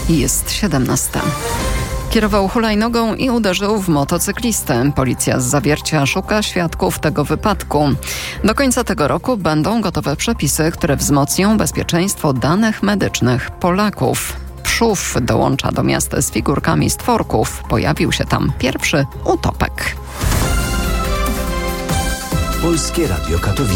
Jest 17. Kierował hulajnogą i uderzył w motocyklistę. Policja z Zawiercia szuka świadków tego wypadku. Do końca tego roku będą gotowe przepisy, które wzmocnią bezpieczeństwo danych medycznych Polaków. Przów dołącza do miasta z figurkami stworków. Pojawił się tam pierwszy utopek. Polskie Radio Katowice.